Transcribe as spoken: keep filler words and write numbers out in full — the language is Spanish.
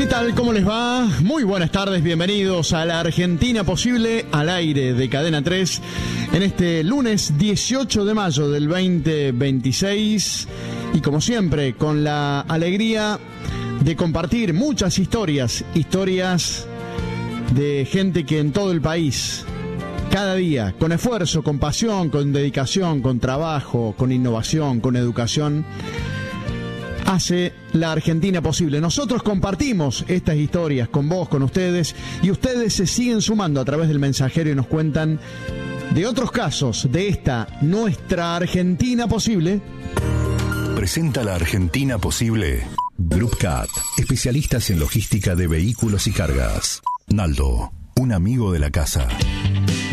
tal? ¿Cómo les va? Muy buenas tardes, bienvenidos a La Argentina Posible al aire de Cadena tres en este lunes dieciocho de mayo del veinte veintiséis y como siempre con la alegría de compartir muchas historias, historias de gente que en todo el país, cada día, con esfuerzo, con pasión, con dedicación, con trabajo, con innovación, con educación, hace la Argentina posible. Nosotros compartimos estas historias con vos, con ustedes, y ustedes se siguen sumando a través del mensajero y nos cuentan de otros casos de esta nuestra Argentina posible. Presenta la Argentina posible. Group Cat, especialistas en logística de vehículos y cargas. Naldo, un amigo de la casa.